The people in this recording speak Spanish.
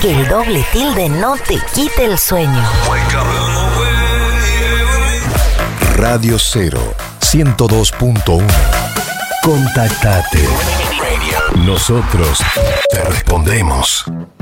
Que el doble tilde no te quite el sueño. Radio 0, 102.1. Contactate. Nosotros te respondemos.